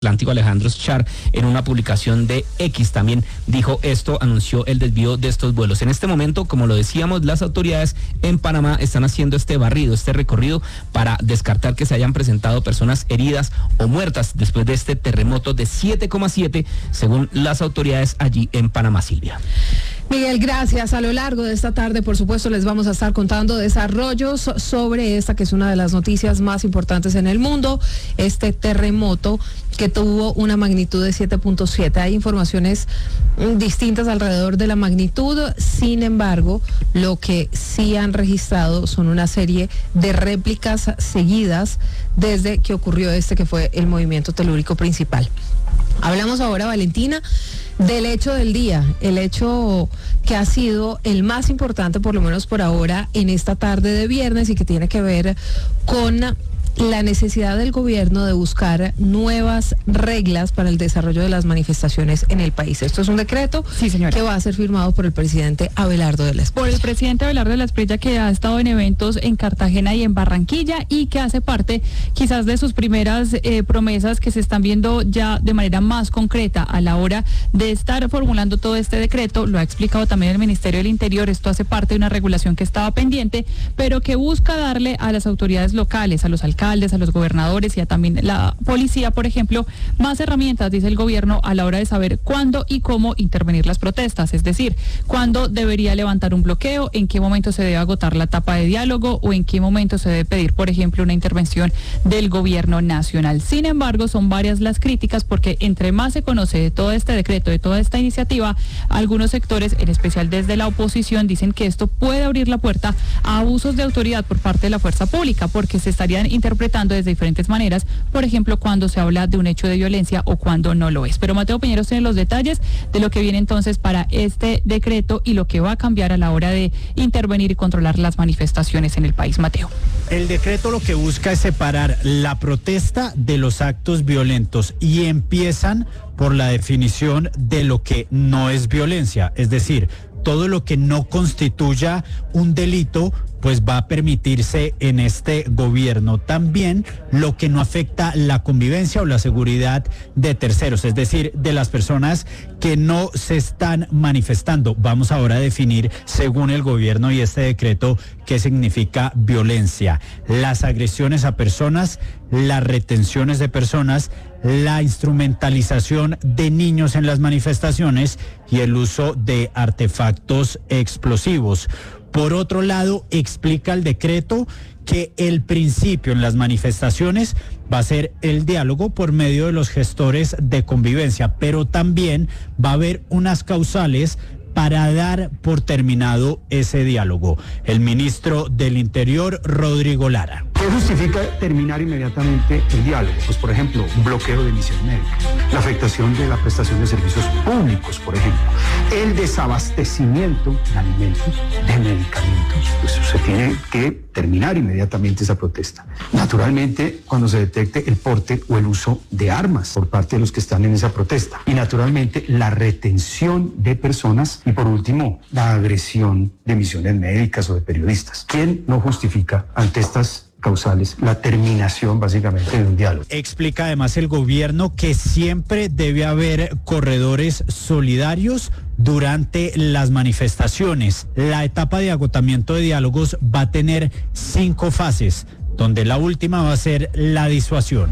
Atlántico, Alejandro Schar, en una publicación de X también dijo esto, anunció el desvío de estos vuelos. En este momento, como lo decíamos, las autoridades en Panamá están haciendo este barrido, este recorrido para descartar que se hayan presentado personas heridas o muertas después de este terremoto de 7,7 según las autoridades allí en Panamá, Silvia. Miguel, gracias. A lo largo de esta tarde, por supuesto, les vamos a estar contando desarrollos sobre esta que es una de las noticias más importantes en el mundo, este terremoto que tuvo una magnitud de 7.7. Hay informaciones distintas alrededor de la magnitud, sin embargo, lo que sí han registrado son una serie de réplicas seguidas desde que ocurrió este que fue el movimiento telúrico principal. Hablamos ahora, Valentina, del hecho del día, el hecho que ha sido el más importante, por lo menos por ahora, en esta tarde de viernes y que tiene que ver con la necesidad del gobierno de buscar nuevas reglas para el desarrollo de las manifestaciones en el país. Esto es un decreto, sí, señora, que va a ser firmado por el presidente Abelardo de la Espriella. Por el presidente Abelardo de la Espriella, que ha estado en eventos en Cartagena y en Barranquilla y que hace parte quizás de sus primeras promesas que se están viendo ya de manera más concreta a la hora de estar formulando todo este decreto. Lo ha explicado también el Ministerio del Interior. Esto hace parte de una regulación que estaba pendiente, pero que busca darle a las autoridades locales, a los alcaldes, a los gobernadores y a también la policía, por ejemplo, más herramientas, dice el gobierno, a la hora de saber cuándo y cómo intervenir las protestas, es decir, cuándo debería levantar un bloqueo, en qué momento se debe agotar la etapa de diálogo o en qué momento se debe pedir, por ejemplo, una intervención del gobierno nacional. Sin embargo, son varias las críticas porque entre más se conoce de todo este decreto, de toda esta iniciativa, algunos sectores, en especial desde la oposición, dicen que esto puede abrir la puerta a abusos de autoridad por parte de la fuerza pública, porque se estarían interpretando desde diferentes maneras, por ejemplo, cuando se habla de un hecho de violencia o cuando no lo es. Pero Mateo Piñeros tiene los detalles de lo que viene entonces para este decreto y lo que va a cambiar a la hora de intervenir y controlar las manifestaciones en el país. Mateo. El decreto lo que busca es separar la protesta de los actos violentos y empiezan por la definición de lo que no es violencia, es decir, todo lo que no constituya un delito pues va a permitirse en este gobierno. También lo que no afecta la convivencia o la seguridad de terceros, es decir, de las personas que no se están manifestando. Vamos ahora a definir, según el gobierno y este decreto, qué significa violencia. Las agresiones a personas, las retenciones de personas, la instrumentalización de niños en las manifestaciones y el uso de artefactos explosivos. Por otro lado, explica el decreto que el principio en las manifestaciones va a ser el diálogo por medio de los gestores de convivencia, pero también va a haber unas causales para dar por terminado ese diálogo. El ministro del Interior, Rodrigo Lara. ¿Qué justifica terminar inmediatamente el diálogo? Pues, por ejemplo, un bloqueo de emisión médica, la afectación de la prestación de servicios públicos, por ejemplo, el desabastecimiento de alimentos, de medicamentos. Pues se tiene que terminar inmediatamente esa protesta. Naturalmente, cuando se detecte el porte o el uso de armas por parte de los que están en esa protesta. Y naturalmente, la retención de personas y, por último, la agresión de misiones médicas o de periodistas. ¿Quién no justifica ante estas causales la terminación básicamente de un diálogo? Explica además el gobierno que siempre debe haber corredores solidarios durante las manifestaciones. La etapa de agotamiento de diálogos va a tener 5 fases, donde la última va a ser la disuasión.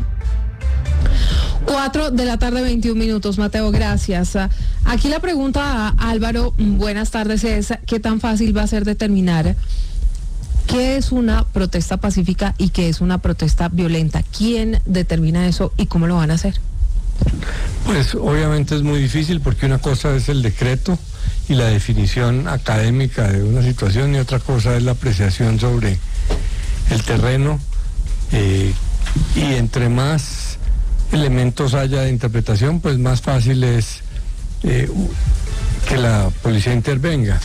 4 de la tarde, 21 minutos, Mateo, gracias. Aquí la pregunta a Álvaro, buenas tardes, es ¿qué tan fácil va a ser determinar qué es una protesta pacífica y qué es una protesta violenta? ¿Quién determina eso y cómo lo van a hacer? Pues obviamente es muy difícil porque una cosa es el decreto y la definición académica de una situación y otra cosa es la apreciación sobre el terreno y entre más elementos haya de interpretación, pues más fácil es que la policía intervenga.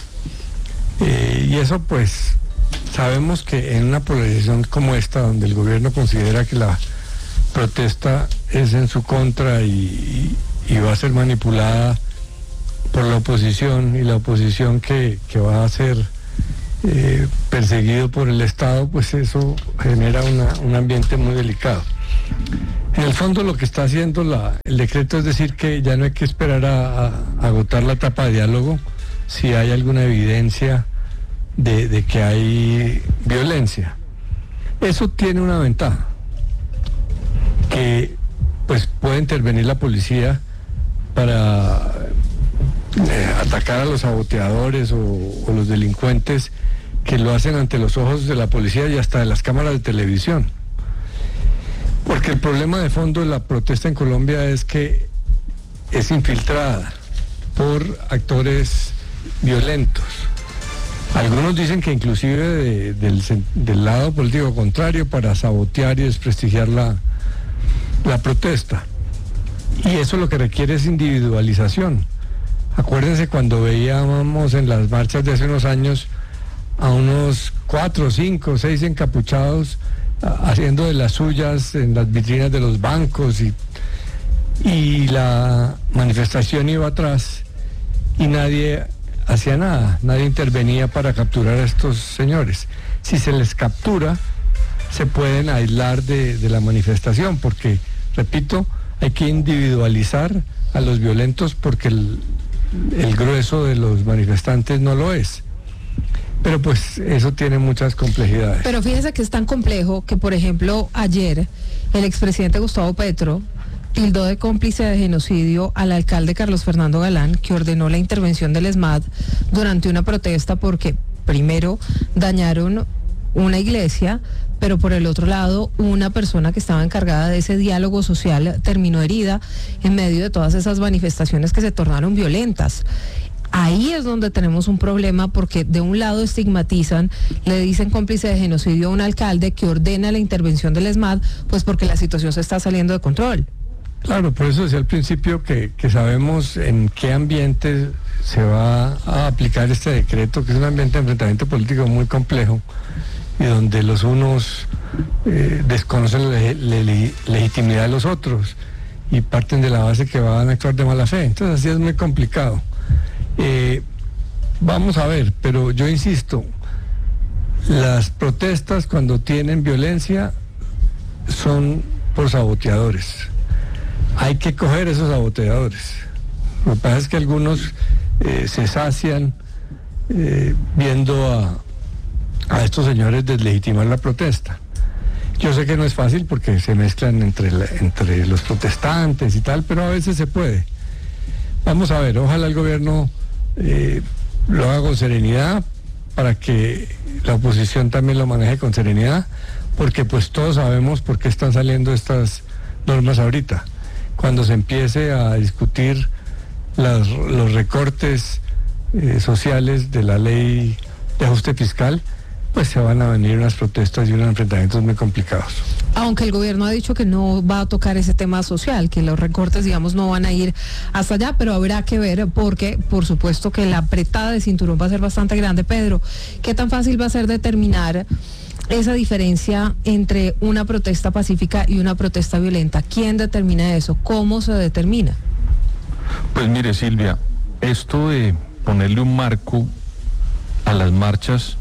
Y eso pues sabemos que en una polarización como esta, donde el gobierno considera que la protesta es en su contra y va a ser manipulada por la oposición, y la oposición que va a ser perseguido por el Estado, pues eso genera un ambiente muy delicado. En el fondo lo que está haciendo el decreto es decir que ya no hay que esperar a agotar la etapa de diálogo si hay alguna evidencia de que hay violencia. Eso tiene una ventaja, que pues puede intervenir la policía para atacar a los saboteadores o los delincuentes que lo hacen ante los ojos de la policía y hasta de las cámaras de televisión. Porque el problema de fondo de la protesta en Colombia es que es infiltrada por actores violentos. Algunos dicen que inclusive del lado político contrario para sabotear y desprestigiar la protesta. Y eso lo que requiere es individualización. Acuérdense cuando veíamos en las marchas de hace unos años a unos 4, 5, 6 encapuchados haciendo de las suyas en las vitrinas de los bancos y la manifestación iba atrás y nadie hacía nada, nadie intervenía para capturar a estos señores. Si se les captura, se pueden aislar de la manifestación, porque, repito, hay que individualizar a los violentos porque el grueso de los manifestantes no lo es. Pero pues eso tiene muchas complejidades. Pero fíjese que es tan complejo que, por ejemplo, ayer el expresidente Gustavo Petro tildó de cómplice de genocidio al alcalde Carlos Fernando Galán, que ordenó la intervención del ESMAD durante una protesta porque, primero, dañaron una iglesia, pero por el otro lado, una persona que estaba encargada de ese diálogo social terminó herida en medio de todas esas manifestaciones que se tornaron violentas. Ahí es donde tenemos un problema porque de un lado estigmatizan, le dicen cómplice de genocidio a un alcalde que ordena la intervención del ESMAD, pues porque la situación se está saliendo de control. Claro, por eso decía al principio que sabemos en qué ambiente se va a aplicar este decreto, que es un ambiente de enfrentamiento político muy complejo y donde los unos desconocen la legitimidad de los otros y parten de la base que van a actuar de mala fe. Entonces así es muy complicado. Vamos a ver, pero yo insisto, las protestas cuando tienen violencia son por saboteadores. Hay que coger esos saboteadores. Lo que pasa es que algunos se sacian viendo a estos señores deslegitimar la protesta. Yo sé que no es fácil porque se mezclan entre los protestantes y tal, pero a veces se puede. Vamos a ver, ojalá el gobierno lo haga con serenidad para que la oposición también lo maneje con serenidad, porque pues todos sabemos por qué están saliendo estas normas ahorita. Cuando se empiece a discutir los recortes sociales de la ley de ajuste fiscal, pues se van a venir unas protestas y unos enfrentamientos muy complicados. Aunque el gobierno ha dicho que no va a tocar ese tema social, que los recortes, digamos, no van a ir hasta allá, pero habrá que ver porque, por supuesto, que la apretada de cinturón va a ser bastante grande. Pedro, ¿qué tan fácil va a ser determinar esa diferencia entre una protesta pacífica y una protesta violenta? ¿Quién determina eso? ¿Cómo se determina? Pues mire, Silvia, esto de ponerle un marco a las marchas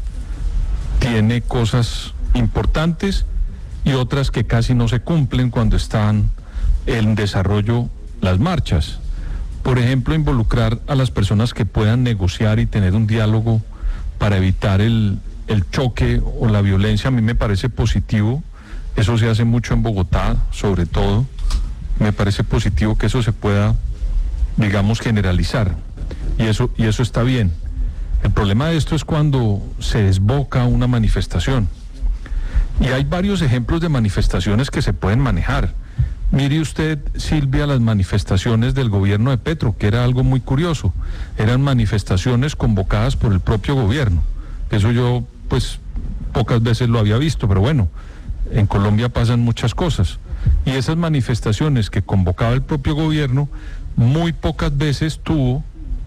tiene cosas importantes y otras que casi no se cumplen cuando están en desarrollo las marchas. Por ejemplo, involucrar a las personas que puedan negociar y tener un diálogo para evitar el choque o la violencia, a mí me parece positivo. Eso se hace mucho en Bogotá, sobre todo. Me parece positivo que eso se pueda, digamos, generalizar. Y eso está bien. El problema de esto es cuando se desboca una manifestación. Y hay varios ejemplos de manifestaciones que se pueden manejar. Mire usted, Silvia, las manifestaciones del gobierno de Petro, que era algo muy curioso. Eran manifestaciones convocadas por el propio gobierno. Eso yo, pues, pocas veces lo había visto, pero bueno, en Colombia pasan muchas cosas. Y esas manifestaciones que convocaba el propio gobierno, muy pocas veces tuvo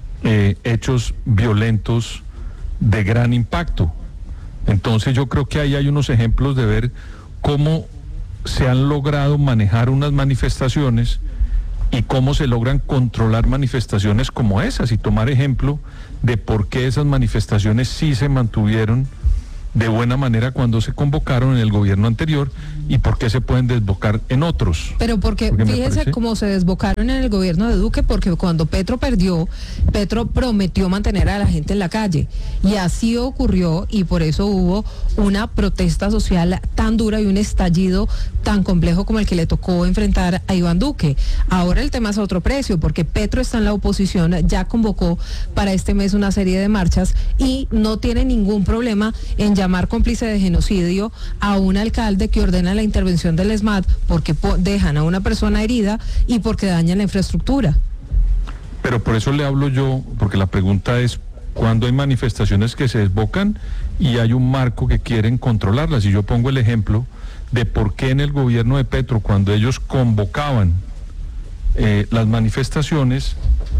hechos violentos de gran impacto. Entonces yo creo que ahí hay unos ejemplos de ver cómo se han logrado manejar unas manifestaciones y cómo se logran controlar manifestaciones como esas y tomar ejemplo de por qué esas manifestaciones sí se mantuvieron de buena manera cuando se convocaron en el gobierno anterior y por qué se pueden desbocar en otros. Pero porque fíjese cómo se desbocaron en el gobierno de Duque, porque cuando Petro perdió, Petro prometió mantener a la gente en la calle y así ocurrió, y por eso hubo una protesta social tan dura y un estallido tan complejo como el que le tocó enfrentar a Iván Duque. Ahora el tema es a otro precio, porque Petro está en la oposición, ya convocó para este mes una serie de marchas y no tiene ningún problema en llamar cómplice de genocidio a un alcalde que ordena la intervención del ESMAD porque dejan a una persona herida y porque dañan la infraestructura. Pero por eso le hablo yo, porque la pregunta es cuando hay manifestaciones que se desbocan y hay un marco que quieren controlarlas. Y yo pongo el ejemplo de por qué en el gobierno de Petro, cuando ellos convocaban las manifestaciones,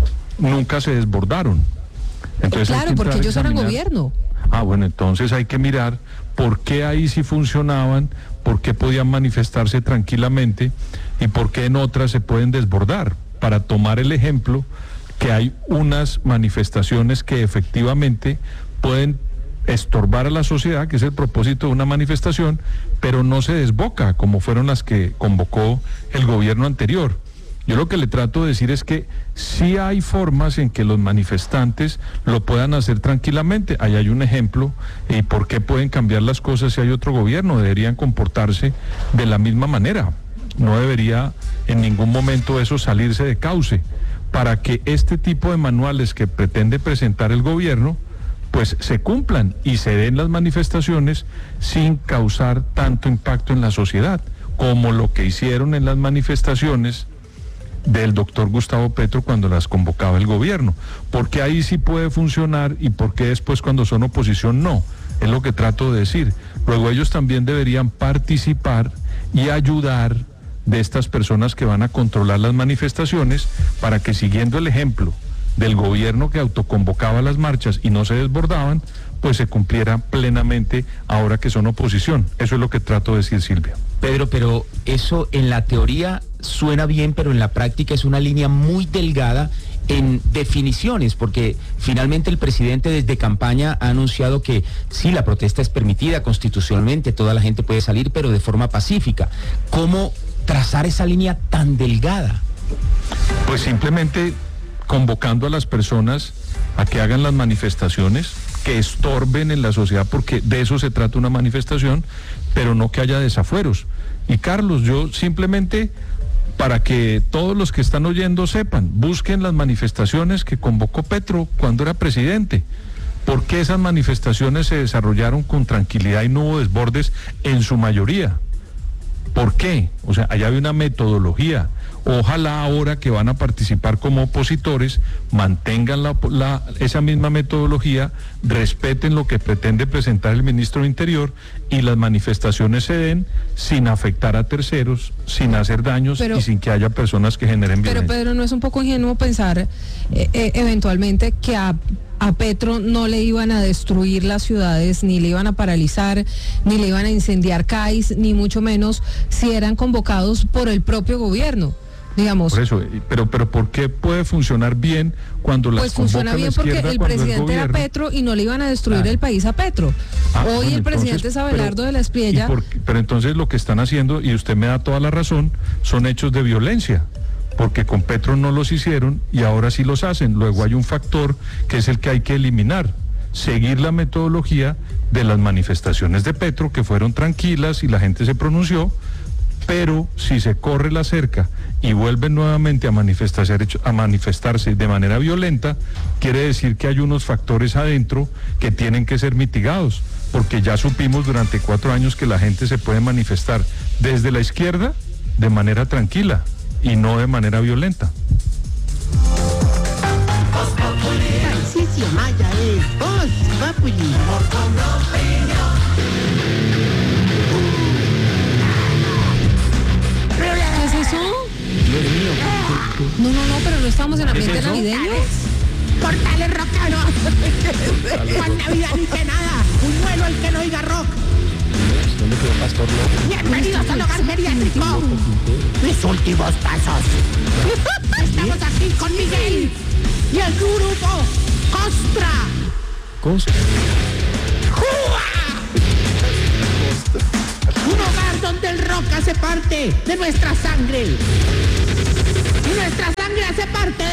nunca se desbordaron. Entonces, claro, porque ellos eran gobierno. Bueno, entonces hay que mirar por qué ahí sí funcionaban, por qué podían manifestarse tranquilamente y por qué en otras se pueden desbordar, para tomar el ejemplo que hay unas manifestaciones que efectivamente pueden estorbar a la sociedad, que es el propósito de una manifestación, pero no se desboca como fueron las que convocó el gobierno anterior. Yo lo que le trato de decir es que sí hay formas en que los manifestantes lo puedan hacer tranquilamente. Ahí hay un ejemplo, y por qué pueden cambiar las cosas si hay otro gobierno. Deberían comportarse de la misma manera. No debería en ningún momento eso salirse de cauce, para que este tipo de manuales que pretende presentar el gobierno pues se cumplan y se den las manifestaciones sin causar tanto impacto en la sociedad, como lo que hicieron en las manifestaciones del doctor Gustavo Petro cuando las convocaba el gobierno. Porque ahí sí puede funcionar y porque después cuando son oposición no. Es lo que trato de decir. Luego ellos también deberían participar y ayudar de estas personas que van a controlar las manifestaciones, para que, siguiendo el ejemplo del gobierno que autoconvocaba las marchas y no se desbordaban, pues se cumpliera plenamente ahora que son oposición. Eso es lo que trato de decir, Silvia. Pedro, pero eso en la teoría suena bien, pero en la práctica es una línea muy delgada en definiciones, porque finalmente el presidente desde campaña ha anunciado que sí, la protesta es permitida constitucionalmente, toda la gente puede salir, pero de forma pacífica. ¿Cómo trazar esa línea tan delgada? Pues simplemente convocando a las personas a que hagan las manifestaciones, que estorben en la sociedad, porque de eso se trata una manifestación, pero no que haya desafueros. Y Carlos, yo simplemente, para que todos los que están oyendo sepan, busquen las manifestaciones que convocó Petro cuando era presidente. ¿Por qué esas manifestaciones se desarrollaron con tranquilidad y no hubo desbordes en su mayoría? ¿Por qué? O sea, allá hay una metodología. Ojalá ahora que van a participar como opositores mantengan esa misma metodología, respeten lo que pretende presentar el ministro del Interior y las manifestaciones se den sin afectar a terceros, sin hacer daños y sin que haya personas que generen violencia. Pero Pedro, ¿no es un poco ingenuo pensar eventualmente que a Petro no le iban a destruir las ciudades, ni le iban a paralizar, ni le iban a incendiar CAIs, ni mucho menos si eran convocados por el propio gobierno? Digamos. Por eso, pero ¿por qué puede funcionar bien cuando las convoca la izquierda? Pues funciona bien porque el presidente era Petro y no le iban a destruir el país a Petro. Hoy el presidente es Abelardo de la Espriella. Pero entonces lo que están haciendo, y usted me da toda la razón, son hechos de violencia, porque con Petro no los hicieron y ahora sí los hacen. Luego hay un factor que es el que hay que eliminar: seguir la metodología de las manifestaciones de Petro, que fueron tranquilas y la gente se pronunció. Pero si se corre la cerca y vuelven nuevamente a manifestarse de manera violenta, quiere decir que hay unos factores adentro que tienen que ser mitigados, porque ya supimos durante 4 años que la gente se puede manifestar desde la izquierda de manera tranquila y no de manera violenta. ¿Qué es eso? No, pero no estamos en ambiente navideño. Portales rockano. Juan Navidad ni que nada. Un vuelo el que no oiga rock. ¿Dónde quedó Pastor Loco? Bienvenidos al hogar geriátrico. Mis últimos pasos. Estamos aquí con Miguel y el grupo Costra. ¿Costra? ¡Jua! hace parte de nuestra sangre. Y nuestra